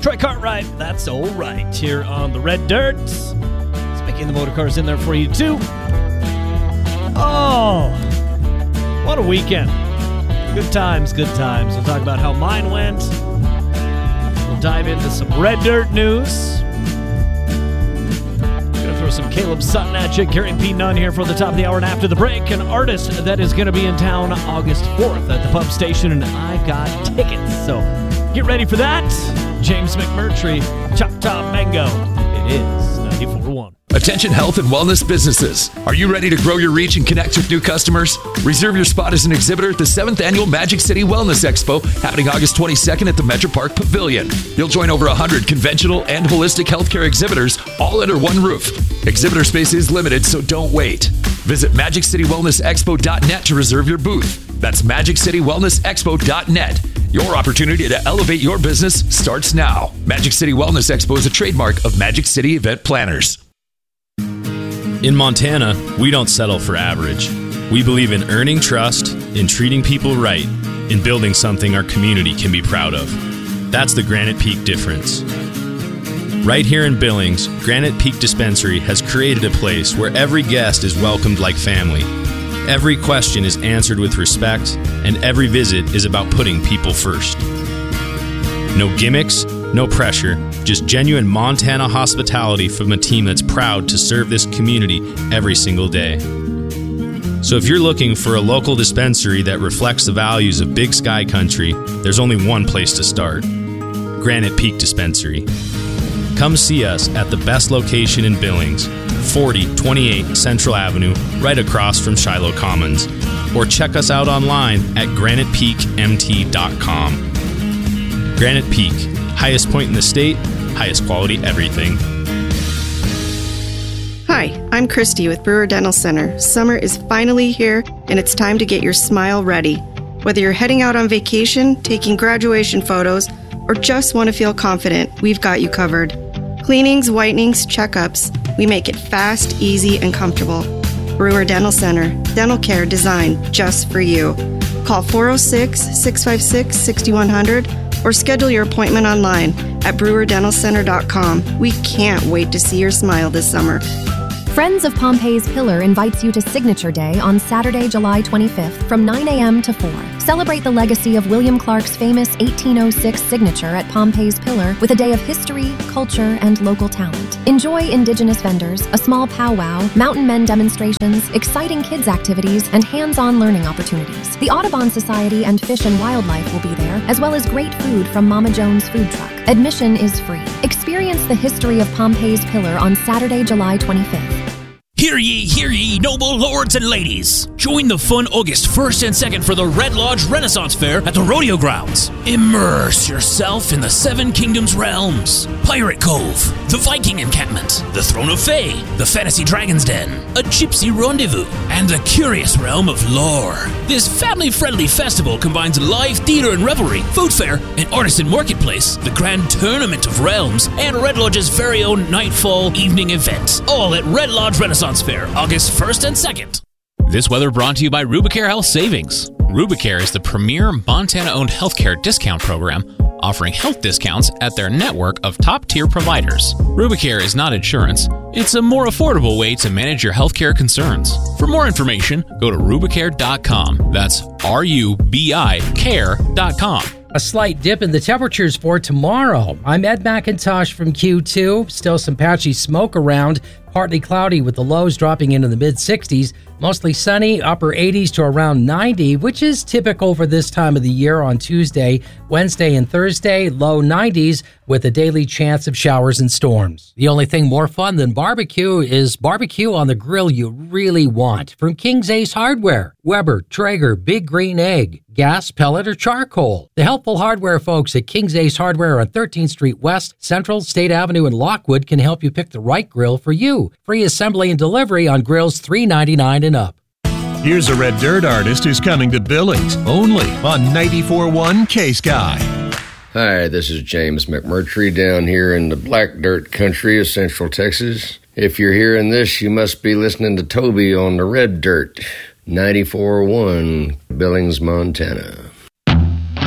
Troy Cartwright, that's all right, here on the Red Dirt. Speaking of the motor cars in there for you, too. Oh, what a weekend. Good times, good times. We'll talk about how mine went. We'll dive into some Red Dirt news. Gonna throw some Caleb Sutton at you. Gary P. Nunn here for the top of the hour, and after the break, an artist that is going to be in town August 4th at the Pub Station, and I got tickets. So get ready for that. James McMurtry, Choctaw Mango. It is 94.1. Attention health and wellness businesses. Are you ready to grow your reach and connect with new customers? Reserve your spot as an exhibitor at the 7th Annual Magic City Wellness Expo happening August 22nd at the Metro Park Pavilion. You'll join over 100 conventional and holistic healthcare exhibitors all under one roof. Exhibitor space is limited, so don't wait. Visit MagicCityWellnessExpo.net to reserve your booth. That's MagicCityWellnessExpo.net. Your opportunity to elevate your business starts now. Magic City Wellness Expo is a trademark of Magic City Event Planners. In Montana, we don't settle for average. We believe in earning trust, in treating people right, in building something our community can be proud of. That's the Granite Peak difference. Right here in Billings, Granite Peak Dispensary has created a place where every guest is welcomed like family. Every question is answered with respect, and every visit is about putting people first. No gimmicks, no pressure, just genuine Montana hospitality from a team that's proud to serve this community every single day. So if you're looking for a local dispensary that reflects the values of Big Sky Country, there's only one place to start: Granite Peak Dispensary. Come see us at the best location in Billings, 4028 Central Avenue, right across from Shiloh Commons. Or check us out online at granitepeakmt.com. Granite Peak, highest point in the state, highest quality everything. Hi, I'm Christy with Brewer Dental Center. Summer is finally here, and it's time to get your smile ready. Whether you're heading out on vacation, taking graduation photos, or just want to feel confident, we've got you covered. Cleanings, whitenings, checkups, we make it fast, easy, and comfortable. Brewer Dental Center, dental care designed just for you. Call 406-656-6100 or schedule your appointment online at brewerdentalcenter.com. We can't wait to see your smile this summer. Friends of Pompey's Pillar invites you to Signature Day on Saturday, July 25th from 9 a.m. to 4. Celebrate the legacy of William Clark's famous 1806 signature at Pompey's Pillar with a day of history, culture, and local talent. Enjoy indigenous vendors, a small powwow, mountain men demonstrations, exciting kids activities, and hands-on learning opportunities. The Audubon Society and Fish and Wildlife will be there, as well as great food from Mama Jones Food Truck. Admission is free. Experience the history of Pompey's Pillar on Saturday, July 25th. Hear ye, noble lords and ladies. Join the fun August 1st and 2nd for the Red Lodge Renaissance Fair at the Rodeo Grounds. Immerse yourself in the Seven Kingdoms realms. Pirate Cove, the Viking Encampment, the Throne of Fae, the Fantasy Dragon's Den, a Gypsy Rendezvous, and the curious realm of lore. This family-friendly festival combines live theater and revelry, food fair, an artisan marketplace, the Grand Tournament of Realms, and Red Lodge's very own Nightfall evening event. All at Red Lodge Renaissance Fair, August 1st and 2nd. This weather brought to you by Rubicare Health Savings. Rubicare is the premier Montana-owned healthcare discount program, offering health discounts at their network of top-tier providers. Rubicare is not insurance. It's a more affordable way to manage your healthcare concerns. For more information, go to rubicare.com. That's RUBICare.com. A slight dip in the temperatures for tomorrow. I'm Ed McIntosh from Q2. Still some patchy smoke around. Partly cloudy with the lows dropping into the mid-60s. Mostly sunny, upper 80s to around 90, which is typical for this time of the year on Tuesday, Wednesday, and Thursday. Low 90s with a daily chance of showers and storms. The only thing more fun than barbecue is barbecue on the grill you really want. From King's Ace Hardware, Weber, Traeger, Big Green Egg, gas, pellet, or charcoal. The helpful hardware folks at King's Ace Hardware on 13th Street West, Central, State Avenue, and Lockwood can help you pick the right grill for you. Free assembly and delivery on grills $3.99 and up. Here's a Red Dirt artist who's coming to Billings, only on 94.1 K-Sky. Hi, this is James McMurtry down here in the Black Dirt country of Central Texas. If you're hearing this, you must be listening to Toby on the Red Dirt, 94.1 Billings, Montana.